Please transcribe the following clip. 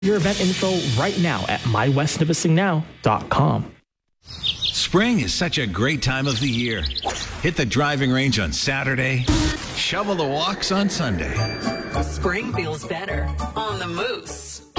your event info right now at mywestnipissingnow.com. Spring is such a great time of the year. Hit the driving range on Saturday, shovel the walks on Sunday. Spring feels better on the Moose.